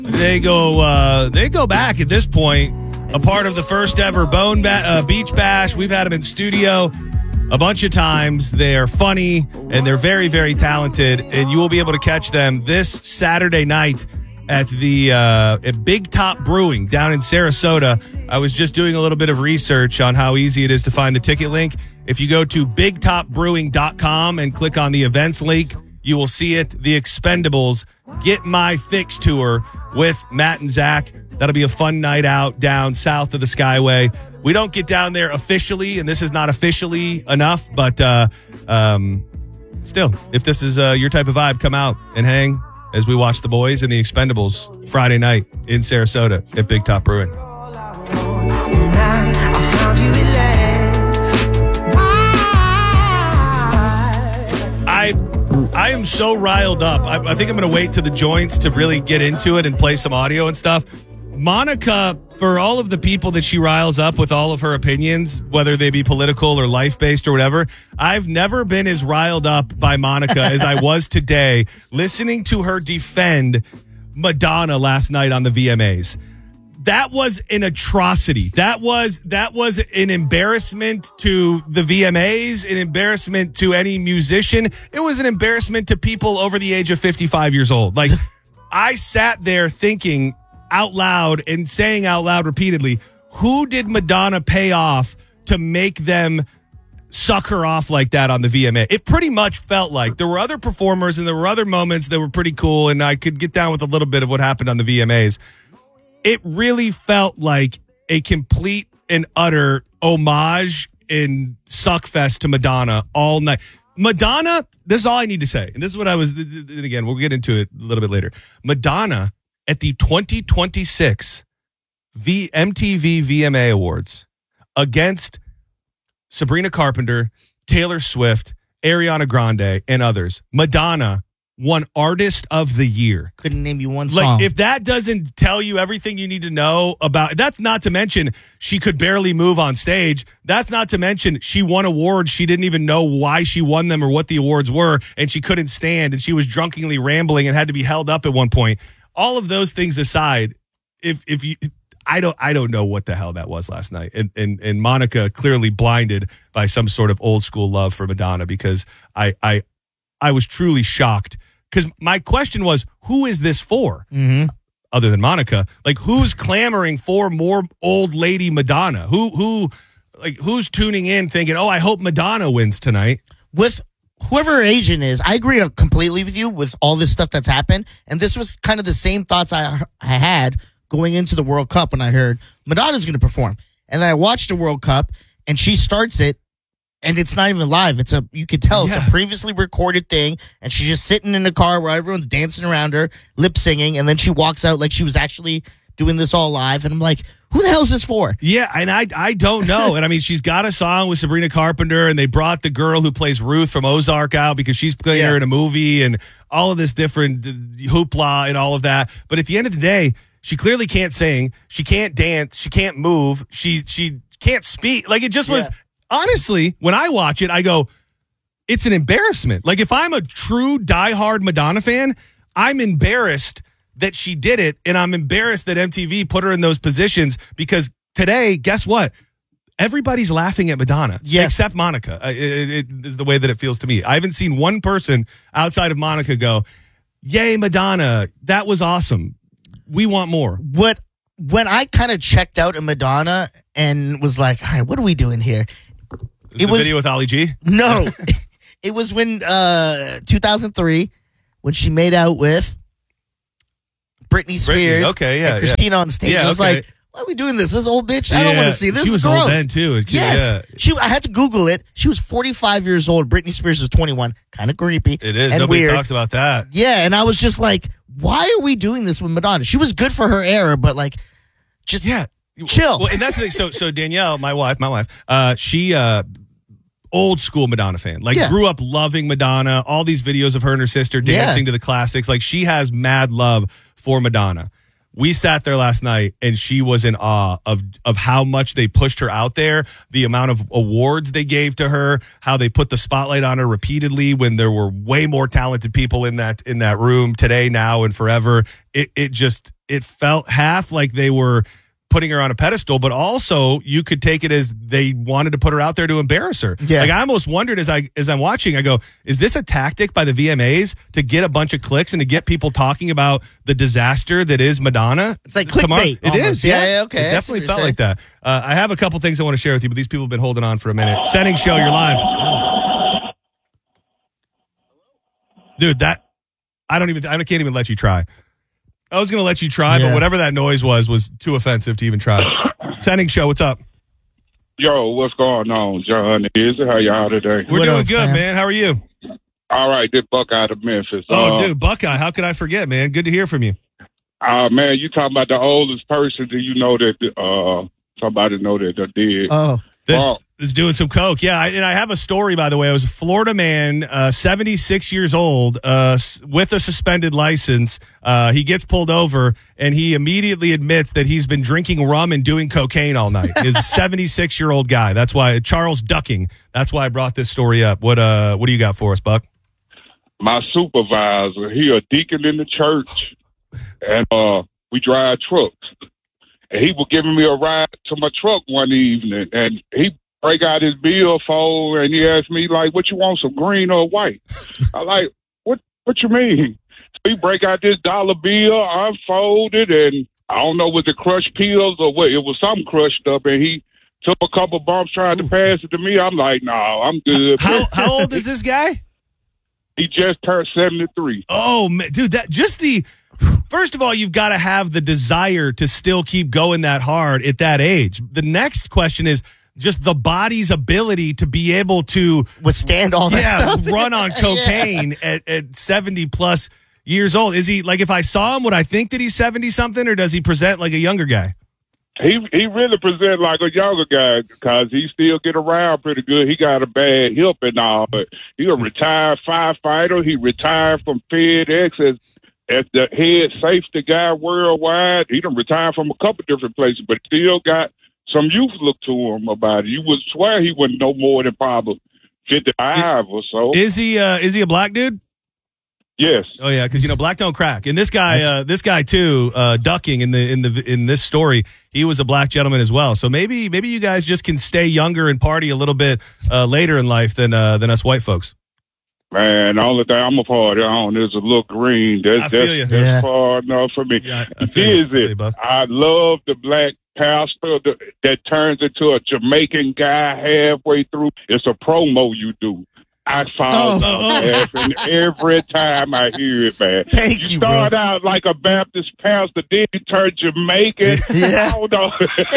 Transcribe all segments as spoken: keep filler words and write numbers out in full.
They go uh, they go back at this point, a part of the first ever Bone ba- uh, Beach Bash. We've had them in studio a bunch of times. They're funny, and they're very, very talented, and you will be able to catch them this Saturday night at the uh, at Big Top Brewing down in Sarasota. I was just doing a little bit of research on how easy it is to find the ticket link. If you go to big top brewing dot com and click on the events link, you will see it. The Expendables Get My Fix Tour with Matt and Zach. That'll be a fun night out down south of the Skyway. We don't get down there officially, and this is not officially enough, but uh, um, still, if this is uh, your type of vibe, come out and hang as we watch the boys and the Expendables Friday night in Sarasota at Big Top Brewing. I I am so riled up. I, I think I'm going to wait to the joints to really get into it and play some audio and stuff. Monica, for all of the people that she riles up with all of her opinions, whether they be political or life-based or whatever, I've never been as riled up by Monica as I was today listening to her defend Madonna last night on the V M As. That was an atrocity. That was that was an embarrassment to the V M As, an embarrassment to any musician. It was an embarrassment to people over the age of fifty-five years old. Like, I sat there thinking out loud and saying out loud repeatedly, who did Madonna pay off to make them suck her off like that on the V M A? It pretty much felt like there were other performers and there were other moments that were pretty cool, and I could get down with a little bit of what happened on the V M As. It really felt like a complete and utter homage and suckfest to Madonna all night. Madonna, this is all I need to say. And this is what I was, and again, we'll get into it a little bit later. Madonna at the twenty twenty-six v- M T V V M A Awards against Sabrina Carpenter, Taylor Swift, Ariana Grande, and others. Madonna won Artist of the Year. Couldn't name you one like, song. If that doesn't tell you everything you need to know about, that's not to mention she could barely move on stage. That's not to mention she won awards. She didn't even know why she won them or what the awards were, and she couldn't stand, and she was drunkenly rambling and had to be held up at one point. All of those things aside, if if you, I don't I don't know what the hell that was last night, and and and Monica clearly blinded by some sort of old school love for Madonna, because I I I was truly shocked. Because my question was, who is this for? Mm-hmm. Other than Monica, like, who's clamoring for more old lady Madonna? Who who like who's tuning in thinking, oh, I hope Madonna wins tonight? With whoever her agent is, I agree completely with you with all this stuff that's happened. And this was kind of the same thoughts I, I had going into the World Cup when I heard Madonna's going to perform. And then I watched the World Cup, and she starts it, and it's not even live. It's a, you could tell yeah. it's a previously recorded thing, and she's just sitting in the car where everyone's dancing around her, lip singing, and then she walks out like she was actually doing this all live. And I'm like, who the hell is this for? Yeah, and I I don't know. And I mean, she's got a song with Sabrina Carpenter, and they brought the girl who plays Ruth from Ozark out because she's playing Yeah. her in a movie, and all of this different hoopla and all of that. But at the end of the day, she clearly can't sing. She can't dance. She can't move. She she can't speak. Like, it just was, Yeah. honestly, when I watch it, I go, it's an embarrassment. Like, if I'm a true diehard Madonna fan, I'm embarrassed that she did it, and I'm embarrassed that M T V put her in those positions, because today, guess what? Everybody's laughing at Madonna, Yeah. except Monica. Uh, It, it is the way that it feels to me. I haven't seen one person outside of Monica go, yay, Madonna, that was awesome. We want more. What when I kind of checked out of Madonna and was like, all right, what are we doing here? Is It the was- video with Ali G? No, it was when uh, two thousand three when she made out with Britney Spears. okay, yeah, and Christina on stage. Yeah, I was okay. like, why are we doing this? This old bitch. I don't Yeah, want to see this. She is was gross. old then, too. Yes, Yeah. she. I had to Google it. She was forty-five years old. Britney Spears was twenty-one. Kind of creepy. It is. and Nobody weird. talks about that. Yeah, and I was just like, why are we doing this with Madonna? She was good for her era, but like, just Yeah. chill. Well, and that's the thing. So, so Danielle, my wife, my wife, uh, she, uh, old school Madonna fan, like Yeah. grew up loving Madonna, all these videos of her and her sister dancing Yeah. to the classics. Like, she has mad love for Madonna. We sat there last night, and she was in awe of of how much they pushed her out there, the amount of awards they gave to her, how they put the spotlight on her repeatedly when there were way more talented people in that in that room today, now, and forever. It it just it felt half like they were putting her on a pedestal, but also you could take it as they wanted to put her out there to embarrass her. Yeah. Like I almost wondered as I as I'm watching, I go, is this a tactic by the V M As to get a bunch of clicks and to get people talking about the disaster that is Madonna? It's like Tomorrow- clickbait. It almost. is, yeah. yeah, okay. It That's definitely what felt you're like that. Uh, I have a couple things I want to share with you, but these people have been holding on for a minute. Setting show, you're live. Dude, that I don't even I can't even let you try. I was going to let you try, Yeah. but whatever that noise was was too offensive to even try. Setting show, what's up? Yo, what's going on, John? Is it how y'all today? We're What doing up, good, fam? man. How are you? All right, this Buck out of Memphis. Oh, uh, dude, Buckeye, how could I forget, man? Good to hear from you. Uh, man, you talking about the oldest person that you know that uh somebody know that they did. Oh, That Oh. is doing some coke. Yeah, I, and I have a story, by the way. I was a Florida man, uh, seventy-six years old, uh, s- with a suspended license. Uh, he gets pulled over, and he immediately admits that he's been drinking rum and doing cocaine all night. He's a seventy-six-year-old guy. That's why, Charles Ducking. That's why I brought this story up. What uh, What do you got for us, Buck? My supervisor, he a deacon in the church, and uh, we drive trucks. And he was giving me a ride to my truck one evening, and he break out his billfold, and he asked me, like, what you want, some green or white? I like, what What you mean? So he break out this dollar bill, unfolded, and I don't know was it crushed pills or what. It was something crushed up, and he took a couple bumps, tried to pass it to me. I'm like, no, I'm good. How How old is this guy? He just turned seventy-three. Oh, man, dude, that just the first of all, you've got to have the desire to still keep going that hard at that age. The next question is just the body's ability to be able to withstand all that yeah, stuff. run on cocaine at, at seventy plus years old. Is he like, if I saw him, would I think that he's seventy something, or does he present like a younger guy? He he really present like a younger guy because he still get around pretty good. He got a bad hip and all, but he a retired firefighter. He retired from FedEx as as the head safety guy worldwide. He done retired from a couple different places, but still got some youth look to him about it. You would swear he wasn't no more than probably fifty-five or so. Is he uh, is he a black dude? Yes. Oh yeah, because you know black don't crack. And this guy, uh, this guy too, uh, ducking in the in the in this story, he was a black gentleman as well. So maybe maybe you guys just can stay younger and party a little bit uh, later in life than uh, than us white folks. Man, the only thing I'm a party on is a little green. That's, I feel that's, you. that's Yeah. far enough for me. Yeah, I feel you. I feel you, Is bud. it? I love the black pastor that, that turns into a Jamaican guy halfway through. It's a promo you do. I fall Oh. out laughing every time I hear it, man. Thank you, bro. start out like a Baptist pastor, then you turn Jamaican. Yeah. I don't know.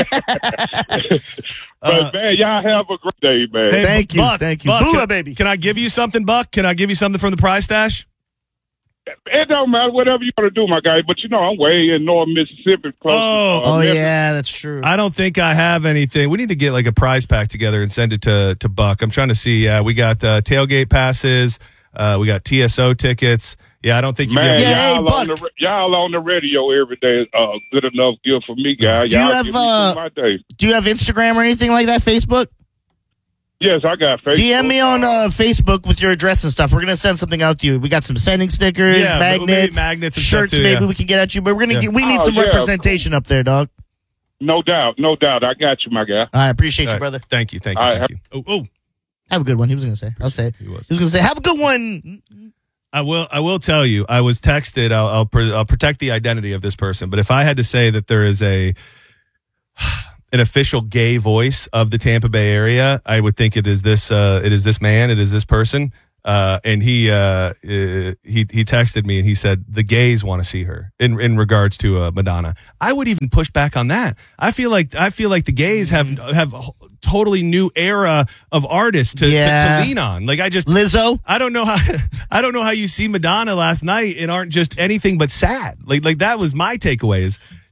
But Uh, man, y'all have a great day, man. Hey, Thank you, Buck, thank you. Buck, Booyah, can, baby. Can I give you something, Buck? Can I give you something from the prize stash? It don't matter, whatever you want to do, my guy. But you know, I'm way in North Mississippi, close Oh. to uh, Oh Memphis. yeah, that's true. I don't think I have anything. We need to get like a prize pack together and send it to to Buck. I'm trying to see. Uh, we got uh, tailgate passes. Uh, we got T S O tickets. Yeah, I don't think you Man, get. Yeah, hey, y'all, on Buck. the, ra- y'all on the radio every day is uh, good enough gift for me, guys. Do you Y'all have, give me uh, through my day. Do you have Instagram or anything like that? Facebook? Yes, I got Facebook. D M me on uh, Facebook with your address and stuff. We're gonna send something out to you. We got some sending stickers, Yeah, maybe magnets, magnets and stuff shirts. too, maybe yeah. we can get at you, but we're gonna Yeah. get. We need Oh, some yeah. representation up there, dog. No doubt, no doubt. I got you, my guy. I appreciate All you, right. brother. Thank you. Thank you. All Thank you. Oh, oh, Have a good one. He was gonna say. I'll say. It. he was. He was gonna say, "Have a good one." I will. I will tell you. I was texted. I'll. I'll, pr- I'll protect the identity of this person. But if I had to say that there is a an official gay voice of the Tampa Bay area, I would think it is this. Uh, it is this man. It is this person. Uh, and he uh, uh, he he texted me and he said the gays want to see her in in regards to uh, Madonna. I would even push back on that. I feel like I feel like the gays have have a totally new era of artists to, Yeah. to, to lean on. Like I just Lizzo. I don't know how I don't know how you see Madonna last night and aren't just anything but sad. Like like that was my takeaway is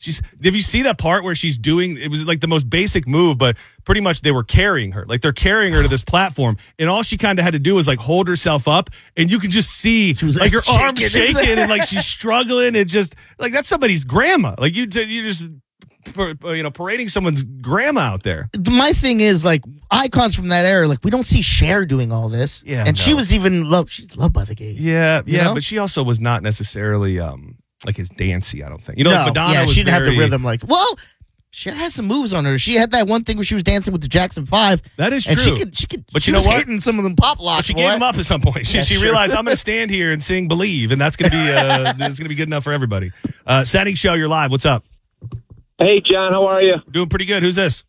She's. Did you see that part where she's doing? It was like the most basic move, but pretty much they were carrying her. Like they're carrying her to this platform, and all she kind of had to do was like hold herself up, and you could just see She was, like, like, her arms shaking. shaking, and like she's struggling, and just like that's somebody's grandma. Like you, you just you know parading someone's grandma out there. My thing is like icons from that era. Like we don't see Cher doing all this. Yeah, and she no. was even loved. She's loved by the gays. Yeah, You yeah, know? but she also was not necessarily um like as dancey. I don't think you know. no, like Madonna yeah, was she didn't have very- the rhythm. Like, well, Cher has some moves on her. She had that one thing where she was dancing with the Jackson Five. That is and true. she could, she could. But she you know was what? hitting some of them pop locks. But she boy. gave him up at some point. She, Yeah, she sure. realized I'm going to stand here and sing "Believe," and that's going to be uh, it's going to be good enough for everybody. Uh, Setting Show, you're live. What's up? Hey, John, how are you? Doing pretty good. Who's this?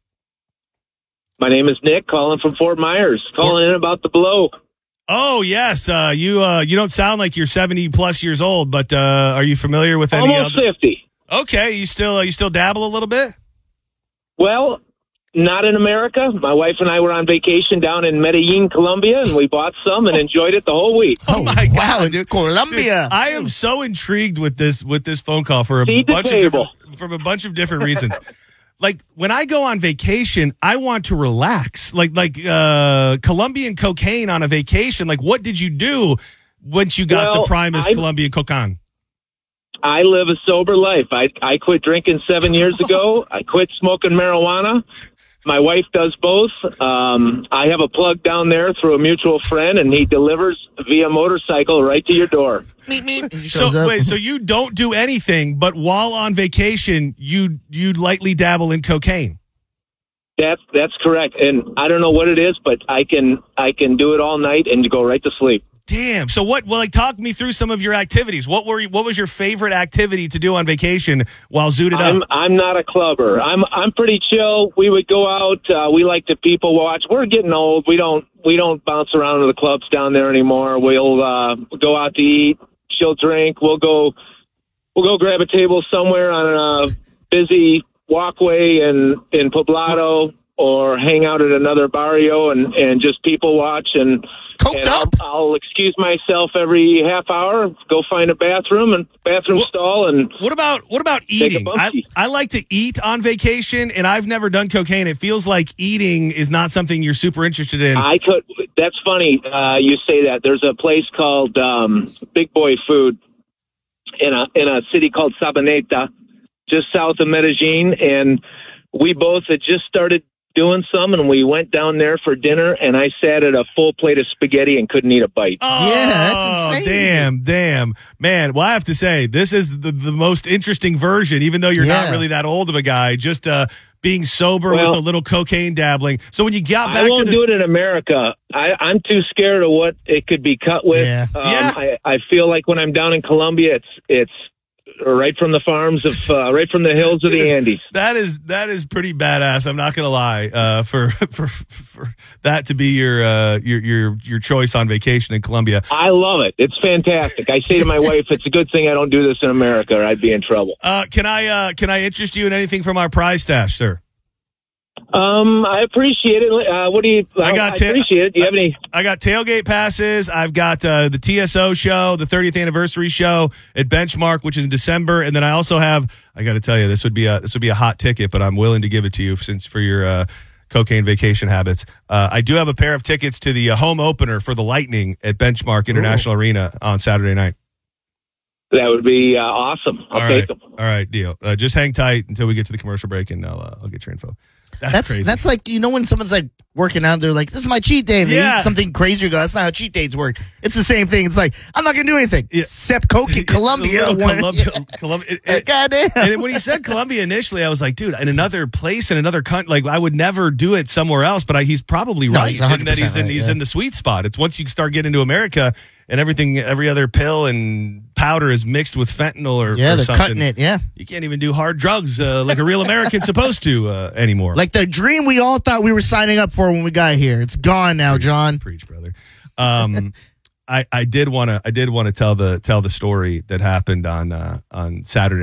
My name is Nick, calling from Fort Myers, calling in about the blow. Oh yes, uh, you uh, you don't sound like you're seventy plus years old, but uh, are you familiar with any Almost other? fifty. Okay, you still uh, you still dabble a little bit. Well, not in America. My wife and I were on vacation down in Medellin, Colombia, and we bought some and enjoyed it the whole week. Oh my wow, God. dude, Colombia. I am so intrigued with this with this phone call for a Feed the bunch of table. different from a bunch of different reasons. Like when I go on vacation, I want to relax. Like like uh, Colombian cocaine on a vacation. Like what did you do once you got Well, the Primus I- Colombian cocaine? I live a sober life. I, I quit drinking seven years ago. I quit smoking marijuana. My wife does both. Um, I have a plug down there through a mutual friend, and he delivers via motorcycle right to your door. Meet me. And she So shows up. wait, so you don't do anything, but while on vacation, you you lightly dabble in cocaine. That's that's correct, and I don't know what it is, but I can I can do it all night and go right to sleep. Damn. So what? Well, like, talk me through some of your activities. What were? What was your favorite activity to do on vacation while zooted I'm up? I'm not a clubber. I'm I'm pretty chill. We would go out. Uh, we like to people watch. We're getting old. We don't we don't bounce around to the clubs down there anymore. We'll uh, go out to eat. She'll drink. We'll go we'll go grab a table somewhere on a busy walkway in in Poblado, or hang out at another barrio and and just people watch and. Coked And I'll, up. I'll excuse myself every half hour, go find a bathroom and bathroom What- stall, and What about what about Take a eating? I, bumpy. I like to eat on vacation, and I've never done cocaine. It feels like eating is not something you're super interested in. I could. That's funny. Uh, you say that. There's a place called um, Big Boy Food in a in a city called Sabaneta, just south of Medellin, and we both had just started doing some, and we went down there for dinner, and I sat at a full plate of spaghetti and couldn't eat a bite. Oh, Yeah, that's insane. Damn, damn. Man, well, I have to say, this is the, the most interesting version, even though you're not Yeah. really that old of a guy, just uh, being sober Well, with a little cocaine dabbling. So when you got I back to won't this. do it in America. I, I'm too scared of what it could be cut with. Yeah. Um, Yeah. I, I feel like when I'm down in Colombia, it's it's right from the farms of uh, right from the hills of the Andes. That is that is pretty badass. I'm not gonna lie. Uh, for for for that to be your uh your your your choice on vacation in Colombia. I love it. It's fantastic. I say to my wife, it's a good thing I don't do this in America, or I'd be in trouble. Uh, can I uh can I interest you in anything from our prize stash, sir? Um, I appreciate it. Uh, what do you? I got I ta- appreciate it. Do you have any? I got tailgate passes. I've got uh, the T S O show, the thirtieth anniversary show at Benchmark, which is in December, and then I also have. I got to tell you, this would be a this would be a hot ticket, but I'm willing to give it to you since for your uh, cocaine vacation habits. Uh, I do have a pair of tickets to the uh, home opener for the Lightning at Benchmark International Arena on Saturday night. That would be uh, awesome. I'll All take right, them. all right, deal. Uh, just hang tight until we get to the commercial break, and I'll uh, I'll get your info. That's, That's crazy. that's like, you know, when someone's like working out, they're like, "This is my cheat day." And they Yeah. eat something crazy. You go, "That's not how cheat days work." It's the same thing. It's like, I'm not gonna do anything Yeah. except coke in Colombia. A little One- Colombia, Yeah. Colombia- it- Uh, it- Goddamn. And when he said Colombia initially, I was like, dude, in another place, in another country, like I would never do it somewhere else. But I, he's probably No, right he's in one hundred that he's percent in right, he's yeah. in the sweet spot. It's once you start getting to America and everything, every other pill and powder is mixed with fentanyl or, Yeah, or they're something. cutting it. Yeah. You can't even do hard drugs uh, like a real American's supposed to uh, anymore. Like the dream we all thought we were signing up for when we got here. It's gone now, John. Preach, brother. Um, I, I did want to I did want to tell the tell the story that happened on uh, on Saturday night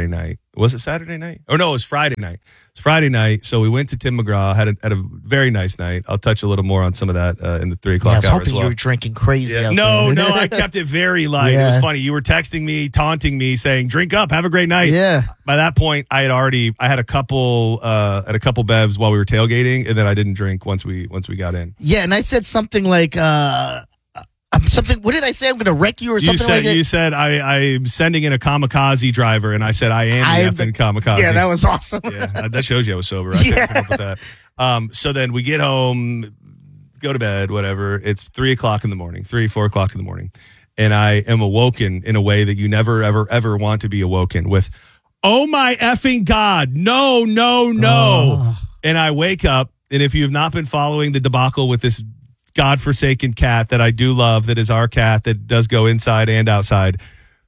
Was it Saturday night? Oh, no, it was Friday night. It was Friday night. So we went to Tim McGraw, had a, had a very nice night. I'll touch a little more on some of that uh, in the three Yeah, I o'clock was hour hoping as well. you were drinking crazy. Yeah. out No, there. no, I kept it very light. It was Yeah. funny. You were texting me, taunting me, saying, drink up, have a great night. Yeah. By that point, I had already, I had a couple, uh, had a couple bevs while we were tailgating, and then I didn't drink once we, once we got in. Yeah, and I said something like, uh, I'm something. What did I say? I'm going to wreck you or You something said, like that? you said, I, I'm sending in a kamikaze driver, and I said, I am I the am effing kamikaze. Yeah, that was awesome. Yeah, that shows you I was sober. I couldn't Yeah. come up with that. Um, so then we get home, go to bed, whatever. It's three o'clock in the morning, three, four o'clock in the morning. And I am awoken in a way that you never, ever, ever want to be awoken with, oh my effing God, no, no, no. Oh. And I wake up, and if you have not been following the debacle with this godforsaken cat that I do love, that is our cat that does go inside and outside,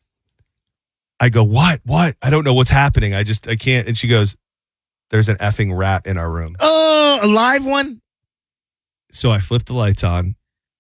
I go, what, what? I don't know what's happening. I just, I can't. And she goes, there's an effing rat in our room. Oh, a live one? So I flip the lights on,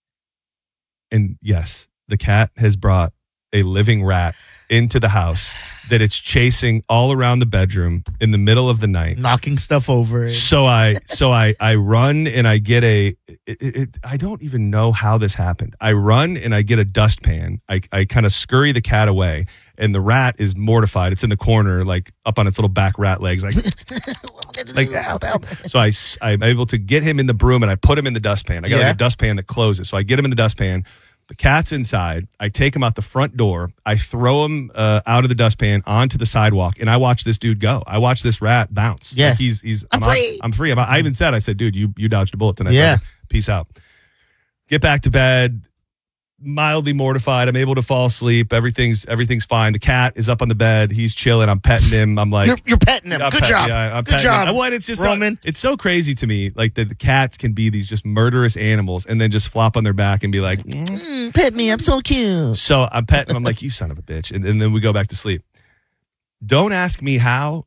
and yes, the cat has brought a living rat into the house that it's chasing all around the bedroom in the middle of the night. Knocking stuff over. So I, so I, I run and I get a, it, it, I don't even know how this happened. I run and I get a dustpan. I, I kind of scurry the cat away, and the rat is mortified. It's in the corner, like up on its little back rat legs, like, like help, help. So I, I'm able to get him in the broom, and I put him in the dustpan. I got Yeah. like a dustpan that closes, so I get him in the dustpan. The cat's inside. I take him out the front door. I throw him uh, out of the dustpan onto the sidewalk, and I watch this dude go. I watch this rat bounce. Yeah. Like he's he's. I'm on- free. I'm free. I'm, I even said, I said, dude, you you dodged a bullet tonight. Yeah. brother. Peace out. Get back to bed. Mildly mortified. I'm able to fall asleep. Everything's everything's fine. The cat is up on the bed. He's chilling. I'm petting him. I'm like, You're, you're petting him. I'm Good pet- job. yeah, I'm Good petting job. him. Well, and it's just Roman. So, it's so crazy to me, like that the cats can be these just murderous animals, and then just flop on their back and be like, mm. Mm, pet me. I'm so cute. So I'm petting him. I'm like, you son of a bitch, and, and then we go back to sleep. Don't ask me how.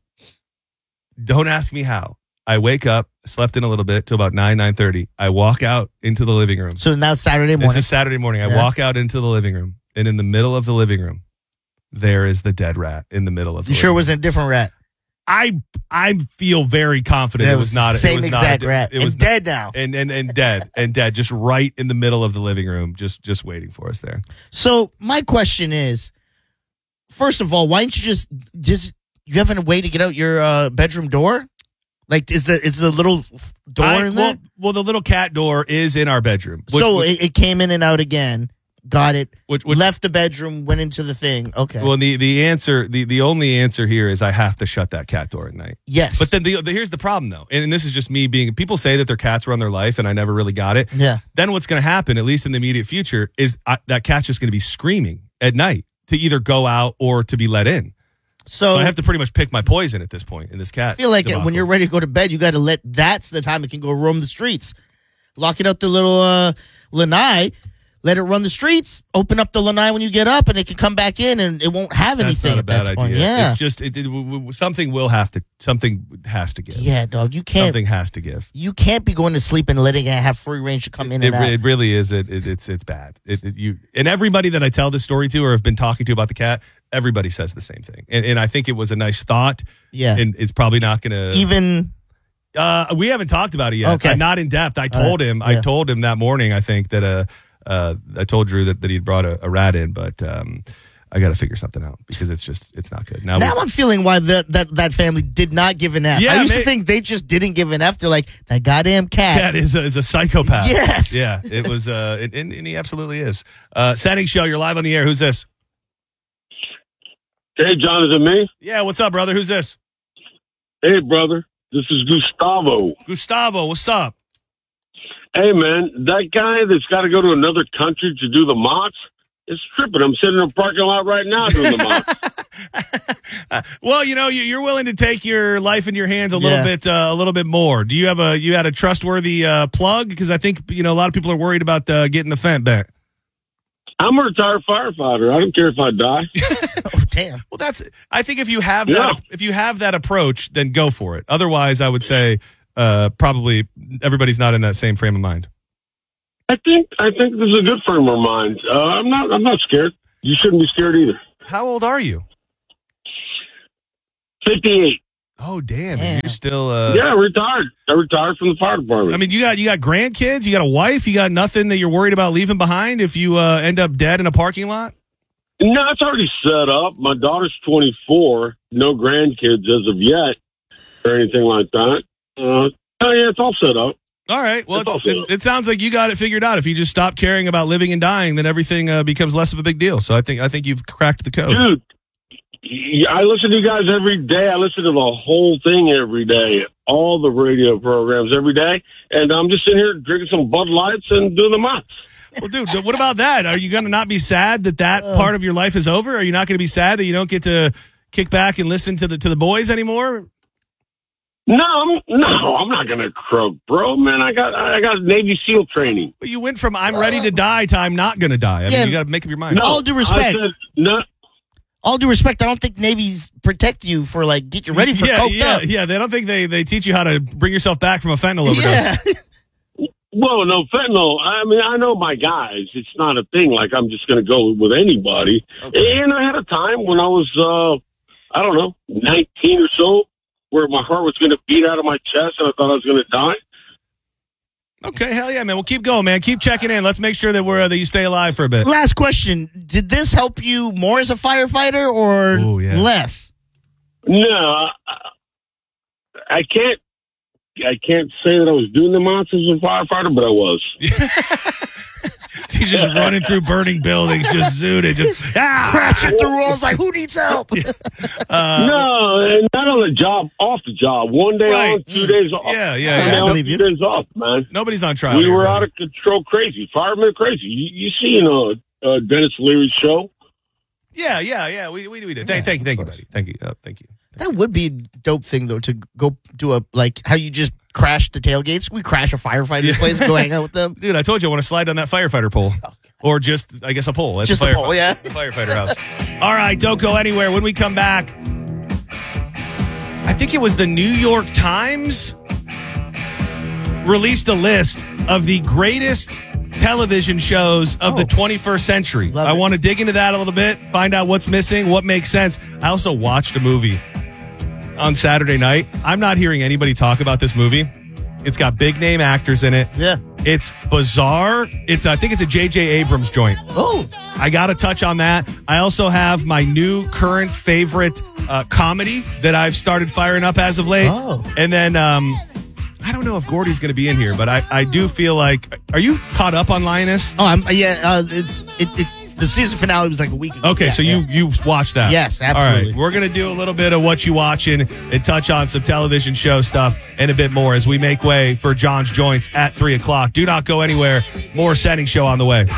Don't ask me how. I wake up, slept in a little bit till about nine, nine thirty. I walk out into the living room. So now Saturday This morning. is Saturday morning. I Yeah. walk out into the living room, and in the middle of the living room, there is the dead rat in the middle of the You sure it living wasn't a different rat? room. I I feel very confident That it was not. the same it was exact not, rat. It was and dead now. and and and dead and dead, just right in the middle of the living room, just just waiting for us there. So my question is, first of all, why don't you just just you have a way to get out your uh, bedroom door? Like, is the is the little f- door I- in well, there? well, the little cat door is in our bedroom. Which, so which, it, it came in and out again. Got it. which, which Left the bedroom, went into the thing. Okay. well, the the answer, the the only answer here is I have to shut that cat door at night. yes. But then the, the here's the problem though, and, and this is just me being. People say that their cats run their life, and I never really got it. yeah. Then what's going to happen, at least in the immediate future, is I, that cat's just going to be screaming at night to either go out or to be let in. So, So I have to pretty much pick my poison at this point in this cat. I feel like debacle. when you're ready to go to bed, you got to let that's the time it can go roam the streets. Locking up the little uh, lanai, let it run the streets. Open up the lanai when you get up, and it can come back in, and it won't have That's anything not a at bad that idea. point. Yeah, It's just it, it, w- w- something will have to something has to give. yeah, dog. You can't. Something has to give. You can't be going to sleep and letting it have free range to come in It, and out. re- it really is. It, it it's it's bad. It, it- you and everybody that I tell this story to or have been talking to about the cat, everybody says the same thing. And and I think it was a nice thought. yeah. And it's probably not going to. Even Uh, we haven't talked about it yet. Okay. Uh, not in depth. I All told right. him. I Yeah. told him that morning. I think that uh, uh, I told Drew that, that he'd brought a, a rat in, but um, I got to figure something out because it's just it's not good. Now, now we- I'm feeling why that that that family did not give an F. Yeah, I used may- to think they just didn't give an F. They're like that goddamn cat. cat is a, is a psychopath. Yes. Yeah. It was. Uh, and, and, and he absolutely is. Uh, Setting Show. You're live on the air. Who's this? Hey, John, is it me? Yeah. What's up, brother? Who's this? Hey, brother. This is Gustavo. Gustavo. What's up? Hey, man, that guy that's got to go to another country to do the mocks is tripping. I'm sitting in a parking lot right now doing the mocks. Well, you know, you- you're willing to take your life in your hands a little Yeah. bit, uh, a little bit more. Do you have a you had a trustworthy uh, plug? Because I think you know a lot of people are worried about uh, getting the fent back. I'm a retired firefighter. I don't care if I die. Oh damn. Well, that's. I think if you have Yeah. that, if you have that approach, then go for it. Otherwise, I would say uh, probably everybody's not in that same frame of mind. I think I think this is a good frame of mind. Uh, I'm not I'm not scared. You shouldn't be scared either. How old are you? fifty-eight. Oh, damn. Yeah. You're still. Uh, Yeah, retired. I retired from the fire department. I mean, you got you got grandkids, you got a wife, you got nothing that you're worried about leaving behind if you uh, end up dead in a parking lot? No, it's already set up. My daughter's twenty-four. No grandkids as of yet or anything like that. Uh, oh, yeah, it's all set up. All right. Well, It's it's, also- it, it sounds like you got it figured out. If you just stop caring about living and dying, then everything uh, becomes less of a big deal. So I think I think you've cracked the code. Dude, y- I listen to you guys every day. I listen to the whole thing every day, all the radio programs every day. And I'm just sitting here drinking some Bud Lights and doing the months. Well, dude, what about that? Are you going to not be sad that that part of your life is over? Are you not going to be sad that you don't get to kick back and listen to the to the boys anymore? No, I'm, no, I'm not gonna croak, bro. Man, I got I got Navy SEAL training. But you went from I'm ready to die to I'm not going to die. I mean, Yeah. you got to make up your mind. No, All due respect. I said, no, All due respect, I don't think Navies protect you for like get you ready for yeah, coked yeah, up. yeah. They don't think they, they teach you how to bring yourself back from a fentanyl overdose. Yeah. well, no fentanyl. I mean, I know my guys. It's not a thing. Like I'm just gonna go with anybody. Okay. And I had a time when I was, uh, I don't know, nineteen or so, where my heart was gonna beat out of my chest, and I thought I was gonna die. Okay, hell yeah, man. Well, keep going, man. Keep checking in. Let's make sure that we're uh, that you stay alive for a bit. Last question: did this help you more as a firefighter or Ooh, yeah. less? No, I, I can't. I can't say that I was doing the monsters as a firefighter, but I was. He's just running through burning buildings, just zooted, just ah! Crashing through walls like who needs help? Uh, No, and not on the job, off the job. One day Right. on, two days off. Yeah, yeah, One yeah. day I on, believe two you. days off, man. Nobody's on trial. We here, were buddy. out of control, crazy. Firemen are crazy. You, you see, you know, uh, Dennis Leary's show. Yeah, yeah, yeah. We we, we did. Thank, thank you, thank you, buddy. Thank you, uh, thank you. That would be a dope thing though to go do a like how you just crash the tailgates. We crash a firefighter's place, go hang out with them. Dude, I told you I want to slide down that firefighter pole. Or just, I guess, a pole. That's Just a a pole, yeah. Firefighter house. All right, don't go anywhere. When we come back, I think it was the New York Times released a list of the greatest television shows of Oh. the twenty-first century. Love I it. want to dig into that a little bit, find out what's missing, what makes sense. I also watched a movie on Saturday night. I'm not hearing anybody talk about this movie. It's got big name actors in it. Yeah. It's bizarre. It's I think it's a J J Abrams joint. Oh, I got to touch on that. I also have my new current favorite uh, comedy that I've started firing up as of late. Oh. And then um, I don't know if Gordy's going to be in here, but I, I do feel like, are you caught up on Lioness? oh, I'm yeah. Uh, it's it, it. The season finale was like a week ago. Okay, Yeah, so yeah. you you watched that. Yes, All absolutely. right, we're going to do a little bit of what you watching and touch on some television show stuff and a bit more as we make way for John's Joints at three o'clock. Do not go anywhere. More Setting Show on the way.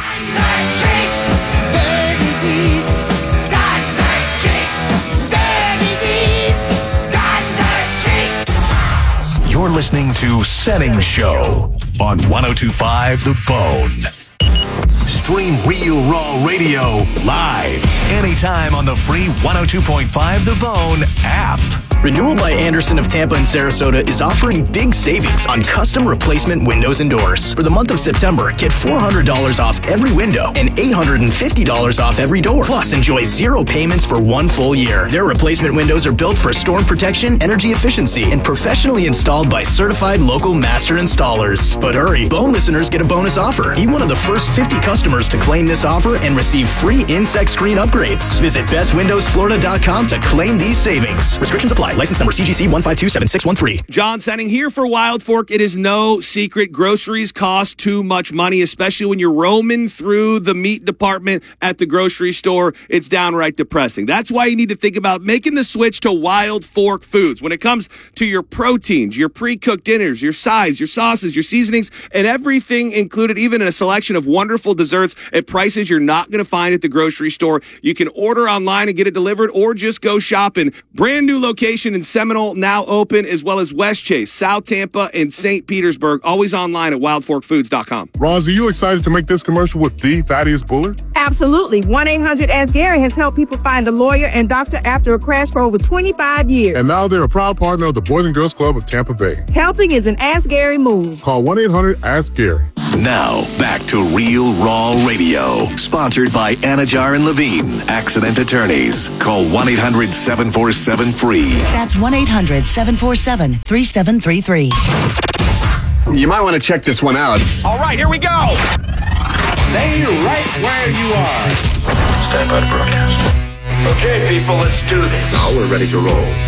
You're listening to Setting Show on one oh two point five The Bone. Stream Real Raw Radio live anytime on the free one oh two point five The Bone app. Renewal by Anderson of Tampa and Sarasota is offering big savings on custom replacement windows and doors. For the month of September, get four hundred dollars off every window and eight hundred fifty dollars off every door. Plus, enjoy zero payments for one full year. Their replacement windows are built for storm protection, energy efficiency, and professionally installed by certified local master installers. But hurry, Bone listeners get a bonus offer. Be one of the first fifty customers to claim this offer and receive free insect screen upgrades. Visit best windows florida dot com to claim these savings. Restrictions apply. License number C G C one five two seven six one three. John Setting here for Wild Fork. It is no secret groceries cost too much money, especially when you're roaming through the meat department at the grocery store. It's downright depressing. That's why you need to think about making the switch to Wild Fork Foods. When it comes to your proteins, your pre-cooked dinners, your sides, your sauces, your seasonings, and everything included, even in a selection of wonderful desserts at prices you're not going to find at the grocery store. You can order online and get it delivered or just go shopping. Brand new location in Seminole now open, as well as West Chase, South Tampa, and Saint Petersburg. Always online at wild fork foods dot com. Roz, are you excited to make this commercial with the Thaddeus Bullard? Absolutely. one eight hundred ask Gary has helped people find a lawyer and doctor after a crash for over twenty-five years. And now they're a proud partner of the Boys and Girls Club of Tampa Bay. Helping is an Ask Gary move. Call one eight hundred ask Gary. Now, back to Real Raw Radio. Sponsored by Anajar and Levine, Accident Attorneys. Call one eight hundred seven four seven free. That's one eight hundred seven four seven three seven three three. You might want to check this one out. All right, here we go. Stay right where you are. Stand by to broadcast. Okay, people, let's do this. Now we're ready to roll.